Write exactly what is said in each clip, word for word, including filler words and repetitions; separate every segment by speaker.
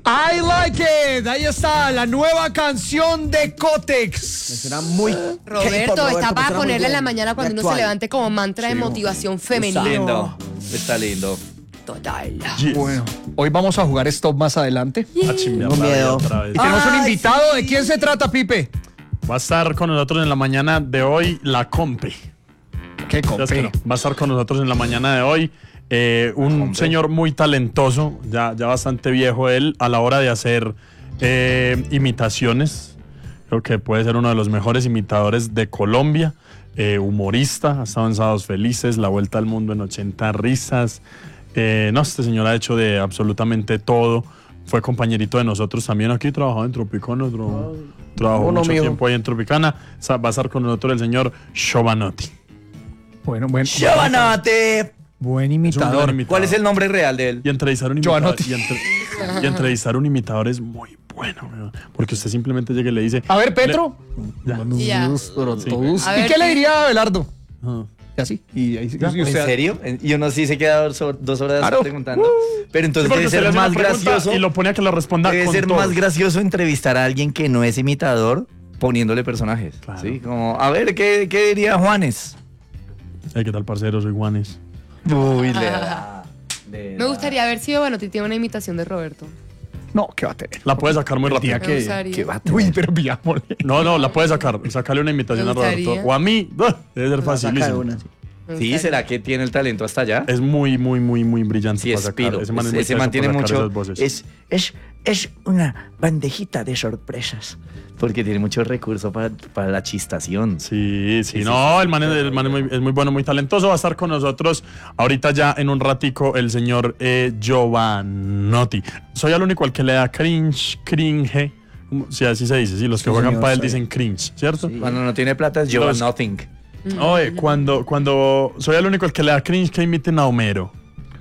Speaker 1: I like it. Ahí está la nueva canción de Kotex.
Speaker 2: Será muy
Speaker 3: Roberto,
Speaker 2: Roberto,
Speaker 3: está para
Speaker 2: será muy
Speaker 3: ponerle en la
Speaker 2: bien.
Speaker 3: mañana cuando uno
Speaker 2: Actual.
Speaker 3: se levante como mantra de motivación femenina.
Speaker 4: Lindo. Está lindo.
Speaker 3: Total.
Speaker 5: Yes.
Speaker 1: Bueno, hoy vamos a jugar Stop más adelante.
Speaker 5: A chimbear
Speaker 2: Tengo
Speaker 5: la vida
Speaker 2: miedo.
Speaker 5: otra vez.
Speaker 1: Y tenemos un
Speaker 2: Ay,
Speaker 1: invitado.
Speaker 2: sí.
Speaker 1: ¿De quién se trata, Pipe?
Speaker 5: Va a estar con nosotros en la mañana de hoy la Compe.
Speaker 1: ¿Qué
Speaker 5: Ya es que no. Va a estar con nosotros en la mañana de hoy eh, un señor muy talentoso, ya, ya bastante viejo él, a la hora de hacer eh, imitaciones. Creo que puede ser uno de los mejores imitadores de Colombia. Eh, humorista, ha estado en Sábados Felices, La Vuelta al Mundo en ochenta risas. Eh, no, este señor ha hecho de absolutamente todo. Fue compañerito de nosotros también aquí, trabajó en Tropicana, tra- trabajó
Speaker 2: Uno
Speaker 5: mucho
Speaker 2: mío.
Speaker 5: tiempo ahí en Tropicana. Sa- Va a estar con nosotros el señor Giovanotti.
Speaker 1: Bueno, buen,
Speaker 4: Giovanotti.
Speaker 1: buen
Speaker 5: Es un gran
Speaker 1: imitador.
Speaker 5: imitador.
Speaker 4: ¿Cuál es el nombre real de él?
Speaker 5: Y entrevistar un imitador,
Speaker 1: Giovanotti.
Speaker 5: y, entre- y entrevistar un imitador es muy bueno, weón, porque usted simplemente llega y le dice...
Speaker 1: A ver, Petro.
Speaker 5: le- ya.
Speaker 3: Y ya.
Speaker 1: Todos.
Speaker 3: A
Speaker 1: ¿Y
Speaker 3: ver,
Speaker 1: qué le
Speaker 3: ¿qué?
Speaker 1: diría a Abelardo?
Speaker 5: Ah.
Speaker 1: Y así. Y ahí, y
Speaker 4: ¿En
Speaker 1: usted-
Speaker 4: serio? Y uno sí se queda dos, hor- dos horas
Speaker 1: Claro.
Speaker 4: preguntando. Pero
Speaker 5: Sí,
Speaker 4: entonces
Speaker 5: porque
Speaker 4: debe
Speaker 5: usted le
Speaker 4: ser
Speaker 5: hace una
Speaker 4: más
Speaker 5: pregunta
Speaker 4: gracioso.
Speaker 5: y lo pone a que lo responda
Speaker 4: Debe
Speaker 5: con
Speaker 4: ser
Speaker 5: todo.
Speaker 4: más gracioso entrevistar a alguien que no es imitador poniéndole personajes.
Speaker 5: Claro.
Speaker 4: ¿Sí? Como, a ver, ¿qué, qué diría Juanes?
Speaker 5: Hey, ¿qué tal, parcero? Soy Juanes.
Speaker 4: Uy, le da. le
Speaker 3: Me
Speaker 4: da.
Speaker 3: gustaría ver si bueno, tiene una imitación de Roberto.
Speaker 1: No, ¿qué va a tener?
Speaker 5: La puede sacar muy rápido.
Speaker 1: día
Speaker 3: Me
Speaker 1: que,
Speaker 3: gustaría.
Speaker 1: que va a tener. Uy, pero pillámosle.
Speaker 5: No, no, la puede sacar. Sacarle una invitación
Speaker 3: Me
Speaker 5: a Roberto.
Speaker 3: gustaría.
Speaker 5: O a mí. ¡ah! Debe ser
Speaker 2: Saca de
Speaker 5: facilísimo.
Speaker 2: una, sí.
Speaker 3: Me
Speaker 4: Sí,
Speaker 3: gustaría.
Speaker 4: ¿será que tiene el talento hasta allá?
Speaker 5: Es muy, muy, muy, muy brillante
Speaker 4: Sí,
Speaker 5: para
Speaker 4: es
Speaker 5: sacar.
Speaker 4: pilo.
Speaker 5: Ese man es
Speaker 4: Ese
Speaker 5: muy teso
Speaker 4: man tiene
Speaker 5: para sacar
Speaker 4: mucho-
Speaker 5: esas voces.
Speaker 2: Es, es, es una bandejita de sorpresas.
Speaker 4: Porque tiene mucho recurso para, para la chistación.
Speaker 5: Sí, sí,
Speaker 4: Sí, sí,
Speaker 5: no,
Speaker 4: sí,
Speaker 5: el man, es, el man es, muy, es muy bueno, muy talentoso. Va a estar con nosotros ahorita ya en un ratico el señor eh, Giovanotti. Soy el único al que le da cringe, cringe. Sí, así se dice. Sí, los que
Speaker 2: Sí,
Speaker 5: juegan
Speaker 2: señor,
Speaker 5: para él
Speaker 2: sí.
Speaker 5: dicen cringe, ¿cierto?
Speaker 4: Cuando no tiene plata es Giova
Speaker 5: Los-
Speaker 4: Nothing.
Speaker 5: Oye, cuando, cuando soy el único al que le da cringe que imiten a Homero.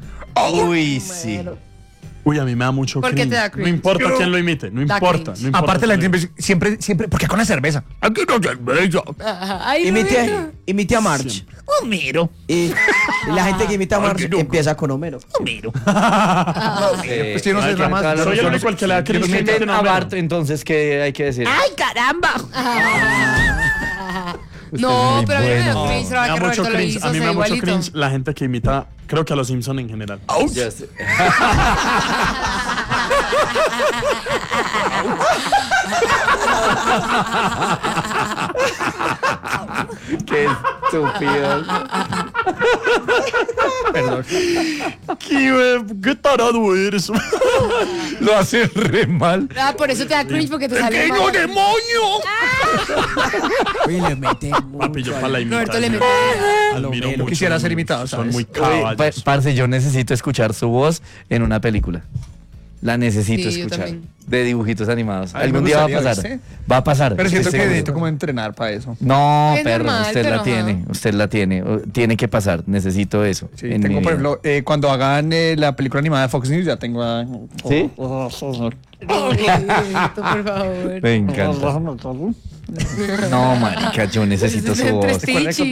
Speaker 4: Uy, sí.
Speaker 5: Uy, a mí me da mucho
Speaker 3: ¿Por qué
Speaker 5: cringe.
Speaker 3: te da cringe?
Speaker 5: No importa quién lo imite, no
Speaker 3: Da
Speaker 5: importa,
Speaker 3: cringe.
Speaker 5: no importa.
Speaker 1: Aparte, la
Speaker 5: quién lo
Speaker 1: gente siempre, siempre, ¿por qué con la cerveza? Aquí no cerveza.
Speaker 3: Ay,
Speaker 2: Imite,
Speaker 3: Roberto.
Speaker 2: imite a March.
Speaker 1: Homero.
Speaker 2: Y, y la gente que imita a March
Speaker 1: Ay, qué
Speaker 2: empieza con Homero.
Speaker 1: Homero.
Speaker 4: Eh,
Speaker 1: Pues tiene unos
Speaker 4: hay que
Speaker 1: ramas-
Speaker 4: sacarlo.
Speaker 5: Soy el único al que le da cringe. que
Speaker 4: Imiten
Speaker 5: imiten a
Speaker 4: a
Speaker 5: Homero.
Speaker 4: Bart, entonces, ¿qué hay que decir?
Speaker 3: ¡Ay, caramba! No, pero a mí no me da cringe,
Speaker 5: Me da
Speaker 3: ahora que
Speaker 5: mucho
Speaker 3: Roberto lo
Speaker 5: cringe.
Speaker 3: hizo,
Speaker 5: A mí
Speaker 3: se
Speaker 5: me da
Speaker 3: ve
Speaker 5: mucho
Speaker 3: igualito.
Speaker 5: cringe la gente que imita, creo que a los Simpsons en general.
Speaker 4: Ya sé. Qué estúpido.
Speaker 1: Perdón.
Speaker 5: ¿Qué, eh, qué tarado eres?
Speaker 1: Lo hace re mal.
Speaker 3: Ah, por eso te da cringe porque te sale
Speaker 1: ¡Qué
Speaker 3: mal.
Speaker 1: demonio!
Speaker 2: Uy, le mete
Speaker 5: Papi, yo para la
Speaker 3: Roberto le
Speaker 5: imitación.
Speaker 3: mete.
Speaker 5: Admiro
Speaker 1: Homero.
Speaker 5: mucho,
Speaker 1: Quisiera
Speaker 5: son
Speaker 1: ser
Speaker 5: muy-
Speaker 1: imitado,
Speaker 5: Son
Speaker 1: ¿sabes?
Speaker 5: muy
Speaker 4: Oye, pa-
Speaker 5: caballos.
Speaker 4: parce, yo necesito escuchar su voz en una película. La necesito
Speaker 3: Sí, yo
Speaker 4: escuchar.
Speaker 3: también.
Speaker 4: De dibujitos animados.
Speaker 1: A mí me
Speaker 4: Algún día va a
Speaker 1: gustaría,
Speaker 4: pasar.
Speaker 1: ¿viste?
Speaker 4: Va a pasar.
Speaker 1: Pero
Speaker 4: estoy
Speaker 1: siento que
Speaker 4: seguro.
Speaker 1: necesito como entrenar para eso.
Speaker 4: No,
Speaker 3: Es
Speaker 4: perro,
Speaker 3: normal,
Speaker 4: usted
Speaker 3: pero
Speaker 4: la
Speaker 3: ajá.
Speaker 4: tiene. Usted la tiene. O- Tiene que pasar. Necesito eso.
Speaker 1: Sí,
Speaker 4: en
Speaker 1: tengo,
Speaker 4: mi
Speaker 1: por
Speaker 4: vida.
Speaker 1: ejemplo, eh, cuando hagan eh, la película animada de Fox News, ya tengo a...
Speaker 4: ¿Sí?
Speaker 3: Roberto, por favor.
Speaker 4: Me encanta. No, marica, yo necesito su voz.
Speaker 3: Prestichi.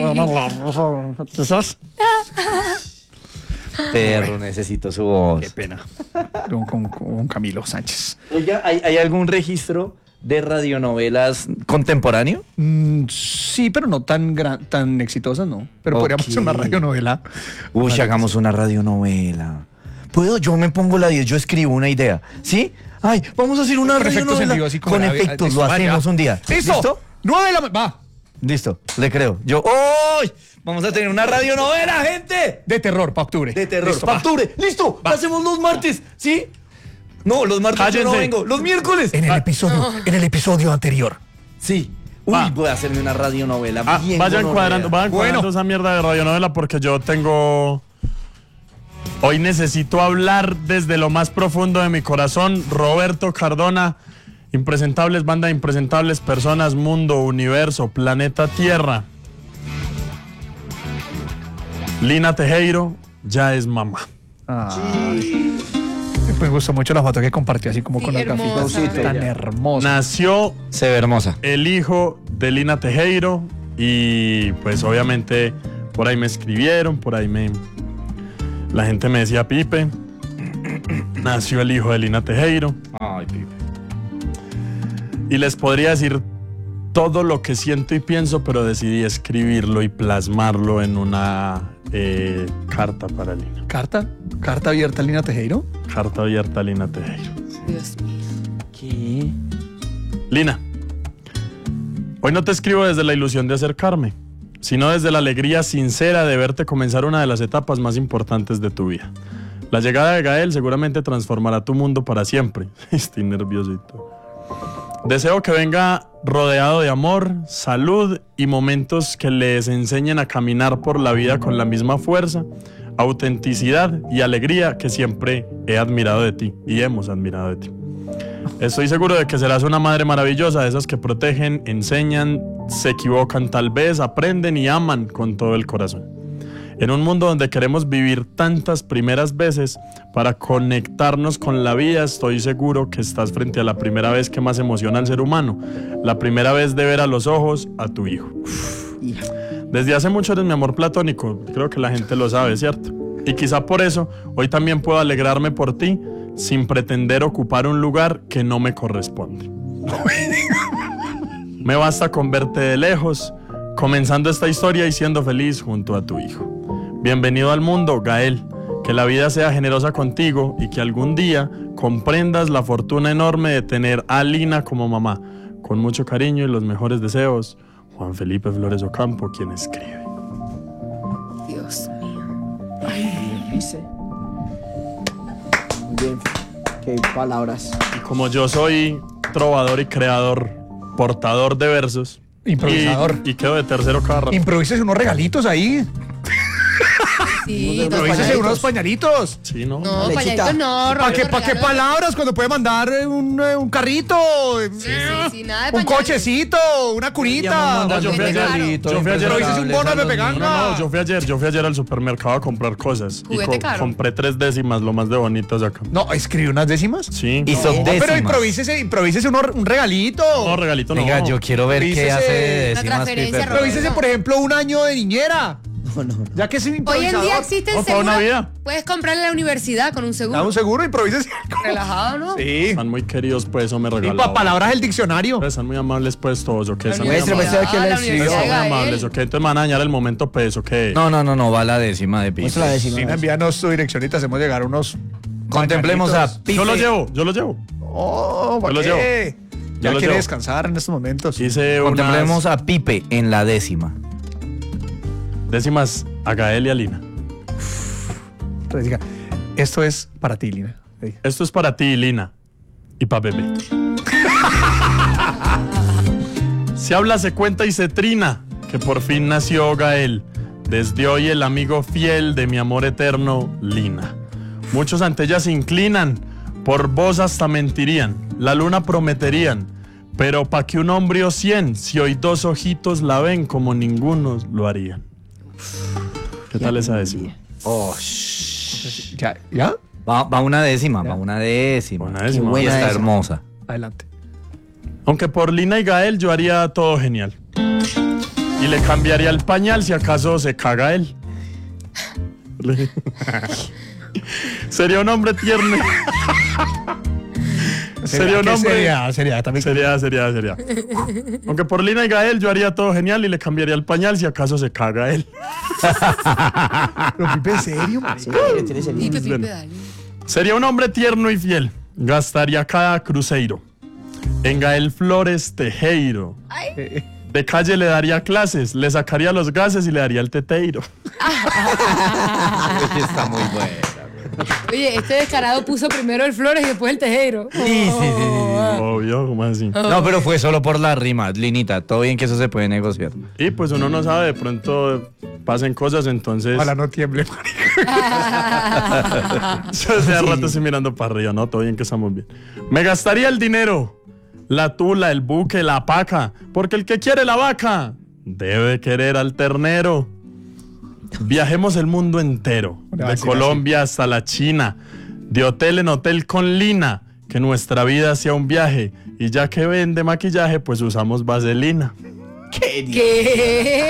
Speaker 4: Perro, necesito su voz.
Speaker 1: Qué pena. Con, con- con Camilo Sánchez.
Speaker 4: Oiga, ¿hay, hay algún registro de radionovelas contemporáneo?
Speaker 1: Mm, sí, pero no tan gran, tan exitosas, no. Pero
Speaker 4: Ok.
Speaker 1: podríamos hacer una radionovela.
Speaker 4: Uy, hagamos una radionovela. ¿Puedo? Yo me pongo la diez, yo escribo una idea. ¿Sí? Ay, vamos a hacer una
Speaker 1: Con efectos en
Speaker 4: radionovela.
Speaker 1: vivo, así como
Speaker 4: Con
Speaker 1: la-
Speaker 4: efectos,
Speaker 1: listo,
Speaker 4: lo
Speaker 1: vaya.
Speaker 4: hacemos un día.
Speaker 1: ¡Listo!
Speaker 4: ¿Listo?
Speaker 1: ¡Nueve de la ma- ¡Va!
Speaker 4: Listo, le creo. Yo, ¡uy! Vamos a tener una radionovela, gente.
Speaker 1: De terror, para octubre.
Speaker 4: De terror.
Speaker 1: Listo,
Speaker 4: Pa'
Speaker 1: va.
Speaker 4: octubre. Listo. La hacemos los martes. ¿Sí? No, los martes yo no
Speaker 5: Cállense.
Speaker 4: vengo. Los miércoles.
Speaker 1: En el episodio, en el episodio anterior.
Speaker 4: Sí. Uy,
Speaker 5: Va.
Speaker 4: voy a hacerme una radionovela.
Speaker 5: Ah,
Speaker 4: bien
Speaker 5: vayan
Speaker 4: gonorrea.
Speaker 5: cuadrando, vayan
Speaker 1: Bueno.
Speaker 5: cuadrando esa mierda de radionovela porque yo tengo... Hoy necesito hablar desde lo más profundo de mi corazón. Roberto Cardona, Impresentables, banda de impresentables, personas, mundo, universo, planeta Tierra. Lina Tejero ya es mamá.
Speaker 1: Ay. Me gustó mucho la foto que compartió así como
Speaker 3: Sí,
Speaker 1: con las
Speaker 3: hermosa.
Speaker 1: gafitas. Tan hermosa.
Speaker 5: Nació
Speaker 4: Se ve hermosa.
Speaker 5: el hijo de Lina Tejero y pues obviamente por ahí me escribieron, por ahí me... La gente me decía, Pipe, nació el hijo de Lina Tejero.
Speaker 4: Ay, Pipe.
Speaker 5: Y les podría decir todo lo que siento y pienso, pero decidí escribirlo y plasmarlo en una eh, carta para Lina.
Speaker 1: ¿Carta? ¿Carta abierta a Lina Tejero?
Speaker 5: Carta abierta a Lina Tejero.
Speaker 3: Dios mío.
Speaker 4: ¿Qué?
Speaker 5: Lina, hoy no te escribo desde la ilusión de acercarme, sino desde la alegría sincera de verte comenzar una de las etapas más importantes de tu vida. La llegada de Gael seguramente transformará tu mundo para siempre. Estoy nerviosito. Deseo que venga rodeado de amor, salud y momentos que les enseñen a caminar por la vida con la misma fuerza, autenticidad y alegría que siempre he admirado de ti y hemos admirado de ti. Estoy seguro de que serás una madre maravillosa, de esas que protegen, enseñan, se equivocan tal vez, aprenden y aman con todo el corazón. En un mundo donde queremos vivir tantas primeras veces para conectarnos con la vida, estoy seguro que estás frente a la primera vez que más emociona al ser humano, la primera vez de ver a los ojos a tu hijo. Desde hace mucho eres mi amor platónico, creo que la gente lo sabe, ¿cierto? Y quizá por eso hoy también puedo alegrarme por ti sin pretender ocupar un lugar que no me corresponde. Me basta con verte de lejos, comenzando esta historia y siendo feliz junto a tu hijo. Bienvenido al mundo, Gael. Que la vida sea generosa contigo y que algún día comprendas la fortuna enorme de tener a Lina como mamá. Con mucho cariño y los mejores deseos, Juan Felipe Flores Ocampo, quien escribe.
Speaker 3: Dios mío.
Speaker 2: Dice. Muy bien. Qué palabras.
Speaker 5: Y como yo soy trovador y creador, portador de versos,
Speaker 1: Improvisador.
Speaker 5: Y, y quedo de tercero cada rato.
Speaker 1: Improvísese unos regalitos ahí.
Speaker 3: Sí, dos
Speaker 1: Improvísese
Speaker 3: pañalitos.
Speaker 1: unos pañalitos.
Speaker 5: Sí, ¿no?
Speaker 3: No,
Speaker 2: Lechita.
Speaker 3: pañalitos no,
Speaker 1: ¿Para qué,
Speaker 3: Roberto,
Speaker 1: pa' qué
Speaker 3: regalo.
Speaker 1: palabras cuando puede mandar eh, un, eh, un carrito?
Speaker 3: Sí, sí, sí, nada de
Speaker 1: Un
Speaker 3: pañales.
Speaker 1: cochecito, una curita.
Speaker 5: mandando
Speaker 3: yo fui ayer-
Speaker 4: regalitos
Speaker 5: yo fui ayer-
Speaker 1: Improvísese un bono de Pepe
Speaker 5: No,
Speaker 1: Ganga.
Speaker 5: no, no, yo fui ayer, yo fui ayer al supermercado a comprar cosas. Y
Speaker 3: Juguete caro.
Speaker 5: compré tres décimas, lo más de bonitas acá.
Speaker 1: No, escribí unas décimas.
Speaker 5: Sí.
Speaker 4: Y son
Speaker 1: No,
Speaker 4: décimas.
Speaker 1: pero improvísese, improvísese uno- un regalito.
Speaker 5: No, regalito no.
Speaker 4: Venga, yo quiero ver qué
Speaker 1: Dícese
Speaker 4: hace de
Speaker 3: una
Speaker 4: décimas,
Speaker 3: transferencia,
Speaker 4: Pipe.
Speaker 1: Improvísese, por ejemplo, un año de niñera.
Speaker 2: No, no, no.
Speaker 1: Ya que es un
Speaker 3: Hoy
Speaker 1: improvisador.
Speaker 3: en día existe el
Speaker 5: O para
Speaker 3: seguro.
Speaker 5: una vida.
Speaker 3: Puedes comprarle a la universidad con un seguro.
Speaker 1: Da un seguro, improvísese.
Speaker 3: Relajado, ¿no?
Speaker 1: Sí.
Speaker 5: Están muy queridos, pues, eso me
Speaker 1: Y
Speaker 5: regaló.
Speaker 1: para palabras del diccionario.
Speaker 5: Pues, están muy amables, pues, todos, ¿o qué? Están muy
Speaker 2: Muestre,
Speaker 5: amables.
Speaker 2: muestre aquí a la
Speaker 3: la
Speaker 2: escribió.
Speaker 3: Universidad de
Speaker 5: Son muy
Speaker 3: Gael.
Speaker 5: amables, ¿o qué? Entonces me van a dañar el momento, pues, ¿o qué?
Speaker 4: No, no, no, no, va la décima de Pipe.
Speaker 2: Muestra la décima.
Speaker 1: Lina, envíanos tu dirección y te hacemos llegar unos.
Speaker 4: Contemplemos a
Speaker 1: pañalitos.
Speaker 4: Pipe.
Speaker 5: Yo lo llevo, yo lo llevo.
Speaker 1: Oh, ¿para
Speaker 5: Yo lo
Speaker 1: qué?
Speaker 5: Yo
Speaker 1: Ya
Speaker 5: lo
Speaker 1: quiere
Speaker 5: llevo.
Speaker 1: descansar en estos momentos.
Speaker 5: Hice
Speaker 4: Contemplemos
Speaker 5: unas
Speaker 4: a Pipe en la décima.
Speaker 5: décimas a Gael y a Lina.
Speaker 1: Entonces diga, esto es para ti, Lina. Diga.
Speaker 5: Esto es para ti, Lina, y para bebé. Se habla, se cuenta y se trina que por fin nació Gael. Desde hoy el amigo fiel de mi amor eterno, Lina. Muchos ante ella se inclinan, por vos hasta mentirían, la luna prometerían. Pero pa' que un hombre o cien, si hoy dos ojitos la ven como ninguno lo harían. ¿Qué tal esa décima?
Speaker 4: Oh,
Speaker 1: ¿Ya? ¿Ya?
Speaker 4: va, va una décima, va una décima.
Speaker 5: Una décima.
Speaker 4: Y
Speaker 2: buena
Speaker 4: está
Speaker 2: décima.
Speaker 4: hermosa.
Speaker 1: Adelante.
Speaker 5: Aunque por Lina y Gael yo haría todo genial. Y le cambiaría el pañal si acaso se caga él. Sería un hombre tierno. Sería un
Speaker 1: ¿Qué
Speaker 5: hombre.
Speaker 1: Seriedad, seriedad también.
Speaker 5: Sería, sería, sería. Aunque por Lina y Gael yo haría todo genial y le cambiaría el pañal si acaso se caga él.
Speaker 1: Pero Pipe, ¿en serio?
Speaker 2: Sí, tiene ese
Speaker 3: Pipe,
Speaker 2: libro.
Speaker 3: Pipe, dale.
Speaker 5: Sería un hombre tierno y fiel. Gastaría cada cruceiro. En Gael Flores Tejero. De calle le daría clases, le sacaría los gases y le daría el teteiro.
Speaker 4: Está muy buena.
Speaker 3: Oye, este descarado puso primero el Flores y después el Tejero.
Speaker 4: Sí, sí, sí, sí.
Speaker 5: Obvio, ¿cómo así?
Speaker 4: No, pero fue solo por la rima, Linita. Todo bien que eso se puede negociar.
Speaker 5: Y pues uno no sabe, de pronto pasen cosas, entonces.
Speaker 1: Ojalá no tiemble, marica.
Speaker 5: Yo desde hace rato estoy mirando para arriba, ¿no? Todo bien que estamos bien. Me gastaría el dinero, la tula, el buque, la paca, porque el que quiere la vaca debe querer al ternero. Viajemos el mundo entero, de
Speaker 1: Así,
Speaker 5: Colombia hasta la China, de hotel en hotel con Lina, que nuestra vida sea un viaje, y ya que vende maquillaje, pues usamos vaselina.
Speaker 3: ¿Qué?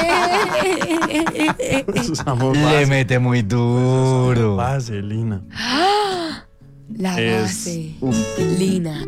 Speaker 5: Pues usamos
Speaker 4: Le
Speaker 5: vas-
Speaker 4: mete muy duro.
Speaker 5: vaselina.
Speaker 3: La
Speaker 5: Es-
Speaker 3: base. Lina.